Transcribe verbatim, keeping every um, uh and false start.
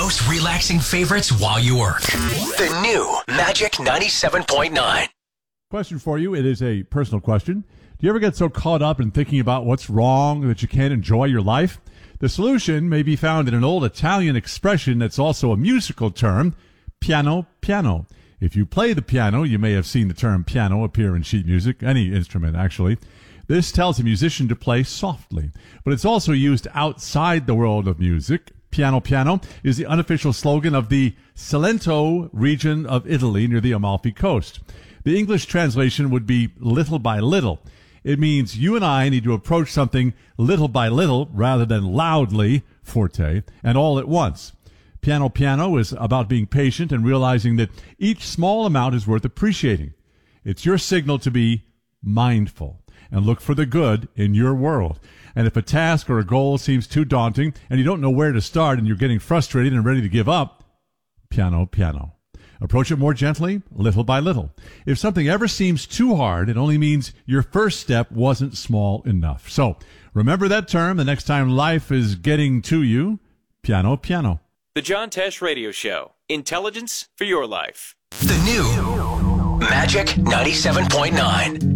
most relaxing favorites while you work. The new Magic ninety-seven point nine. Question for you. It is a personal question. Do you ever get so caught up in thinking about what's wrong that you can't enjoy your life? The solution may be found in an old Italian expression that's also a musical term, piano piano. If you play the piano, you may have seen the term piano appear in sheet music, any instrument actually. This tells a musician to play softly, but it's also used outside the world of music. Piano piano is the unofficial slogan of the Salento region of Italy near the Amalfi Coast. The English translation would be little by little. It means you and I need to approach something little by little rather than loudly, forte, and all at once. Piano piano is about being patient and realizing that each small amount is worth appreciating. It's your signal to be mindful and look for the good in your world. And if a task or a goal seems too daunting and you don't know where to start and you're getting frustrated and ready to give up, piano piano. Approach it more gently, little by little. If something ever seems too hard, it only means your first step wasn't small enough. So remember that term the next time life is getting to you. Piano piano. The John Tesh Radio Show. Intelligence for your life. The new Magic ninety-seven point nine.